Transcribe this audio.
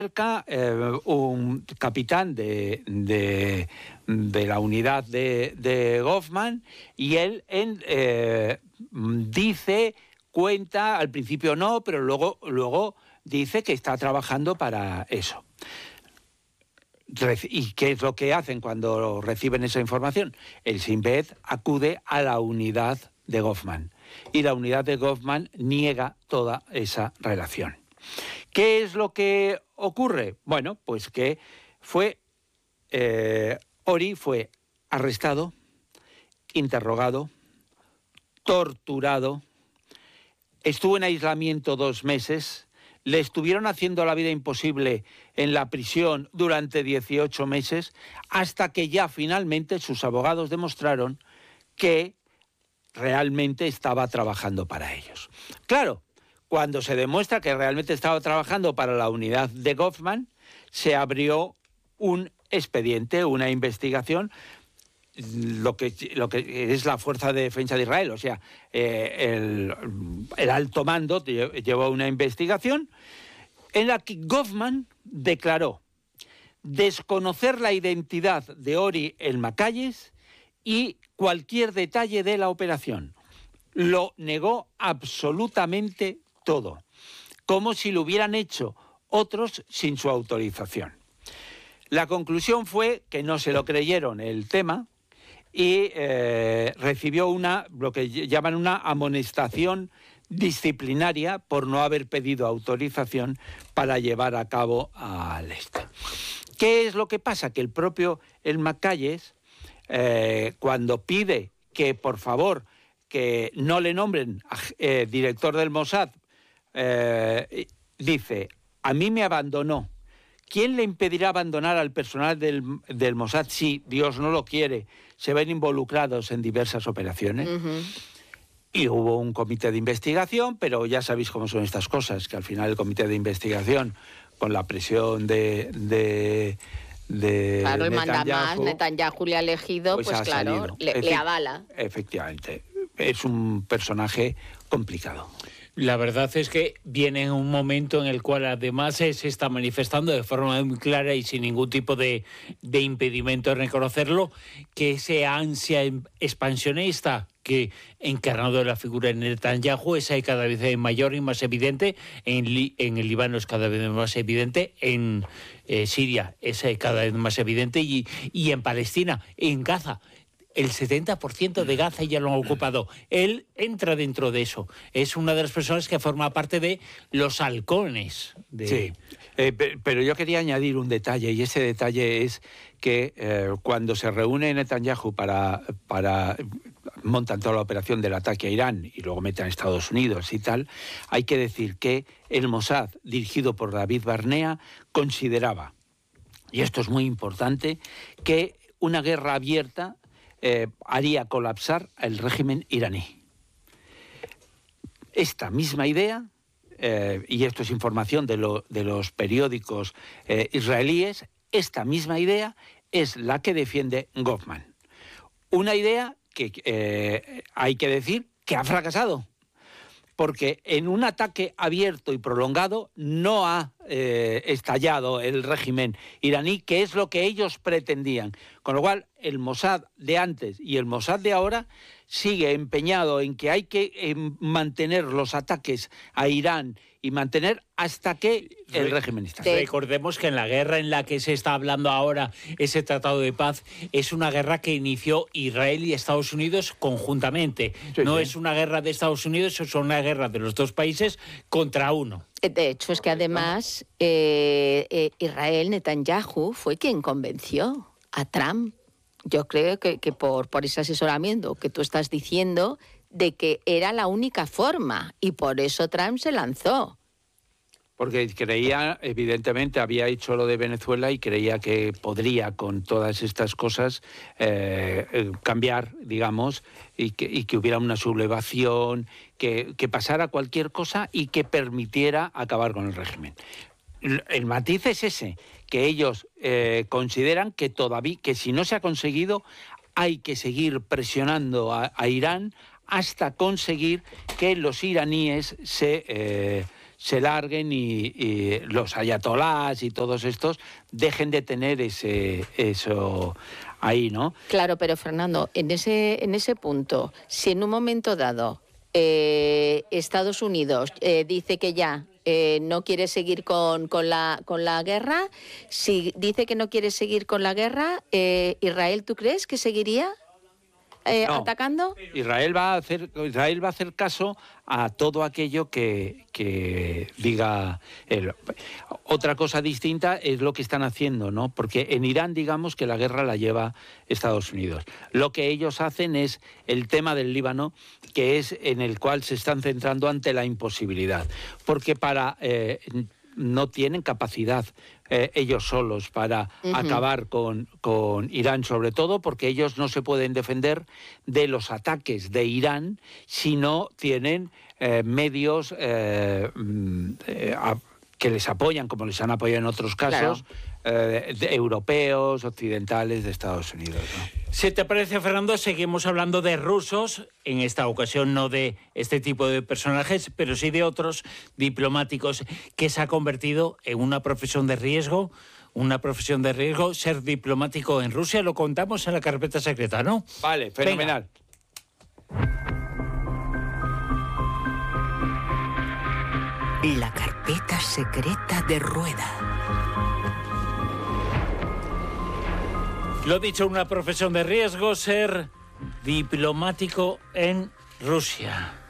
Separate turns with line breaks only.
un capitán de la unidad de Goffman, y él cuenta, al principio no, pero luego dice que está trabajando para eso. ¿Y qué es lo que hacen cuando reciben esa información? El Shin Bet acude a la unidad de Goffman, y la unidad de Goffman niega toda esa relación. ¿Qué es lo que ocurre? Bueno, pues que Ori fue arrestado, interrogado, torturado, estuvo en aislamiento 2 meses, le estuvieron haciendo la vida imposible en la prisión durante 18 meses, hasta que ya finalmente sus abogados demostraron que realmente estaba trabajando para ellos. Claro, cuando se demuestra que realmente estaba trabajando para la unidad de Goffman, se abrió un expediente, una investigación, lo que es la Fuerza de Defensa de Israel, o sea, el alto mando llevó una investigación en la que Goffman declaró desconocer la identidad de Ori Elmakayes y cualquier detalle de la operación. Lo negó absolutamente todo, como si lo hubieran hecho otros sin su autorización. La conclusión fue que no se lo creyeron el tema, y recibió lo que llaman una amonestación disciplinaria por no haber pedido autorización para llevar a cabo al este. ¿Qué es lo que pasa? Que el propio Elmakayes, cuando pide que por favor que no le nombren director del Mossad, dice: a mí me abandonó. ¿Quién le impedirá abandonar al personal del Mossad si, Dios no lo quiere, se ven involucrados en diversas operaciones? Uh-huh. Y hubo un comité de investigación, pero ya sabéis cómo son estas cosas, que al final el comité de investigación, con la presión de
claro, el
Netanyahu,
manda más, Netanyahu le ha elegido, pues claro, le avala.
Efectivamente, es un personaje complicado.
La verdad es que viene en un momento en el cual además se está manifestando de forma muy clara y sin ningún tipo de impedimento en reconocerlo, que esa ansia expansionista que encarnado en la figura de Netanyahu es cada vez mayor y más evidente, en el Líbano es cada vez más evidente, en Siria es cada vez más evidente y en Palestina, en Gaza. El 70% de Gaza ya lo han ocupado. Él entra dentro de eso. Es una de las personas que forma parte de los halcones.
Sí, pero yo quería añadir un detalle, y ese detalle es que cuando se reúne Netanyahu para montan toda la operación del ataque a Irán y luego meten a Estados Unidos y tal, hay que decir que el Mossad, dirigido por David Barnea, consideraba, y esto es muy importante, que una guerra abierta haría colapsar el régimen iraní. Esta misma idea, y esto es información de los periódicos israelíes, esta misma idea es la que defiende Goffman. Una idea que hay que decir que ha fracasado, porque en un ataque abierto y prolongado no ha estallado el régimen iraní, que es lo que ellos pretendían. Con lo cual, el Mossad de antes y el Mossad de ahora sigue empeñado en que hay que mantener los ataques a Irán y mantener hasta que el régimen estalle.
Recordemos que en la guerra en la que se está hablando ahora, ese tratado de paz, es una guerra que inició Israel y Estados Unidos conjuntamente. Sí, no es una guerra de Estados Unidos, es una guerra de los dos países contra uno.
De hecho, es que además Israel, Netanyahu, fue quien convenció a Trump. Yo creo que por ese asesoramiento que tú estás diciendo, de que era la única forma, y por eso Trump se lanzó.
Porque creía, evidentemente, había hecho lo de Venezuela y creía que podría, con todas estas cosas, cambiar, digamos, y que hubiera una sublevación, que pasara cualquier cosa y que permitiera acabar con el régimen. El matiz es ese, que ellos consideran que todavía, que si no se ha conseguido, hay que seguir presionando a Irán hasta conseguir que los iraníes se se larguen y los ayatolás y todos estos dejen de tener eso ahí, ¿no?
Claro, pero Fernando, en ese punto, si en un momento dado Estados Unidos dice que ya no quiere seguir con la guerra, si dice que no quiere seguir con la guerra, Israel, ¿tú crees que seguiría
No.
atacando?
Israel va a hacer caso a todo aquello que diga él. Otra cosa distinta es lo que están haciendo, ¿no? Porque en Irán, digamos que la guerra la lleva Estados Unidos. Lo que ellos hacen es el tema del Líbano, que es en el cual se están centrando ante la imposibilidad. Porque no tienen capacidad ellos solos para acabar con Irán, sobre todo porque ellos no se pueden defender de los ataques de Irán si no tienen medios que les apoyan, como les han apoyado en otros casos, europeos, occidentales, de Estados Unidos, ¿no?
Si te parece, Fernando, seguimos hablando de rusos, en esta ocasión no de este tipo de personajes, pero sí de otros diplomáticos, que se ha convertido en una profesión de riesgo, ser diplomático en Rusia. Lo contamos en la carpeta secreta, ¿no?
Vale, fenomenal.
Venga. La carpeta secreta de Rueda.
Lo dicho, una profesión de riesgo, ser diplomático en Rusia.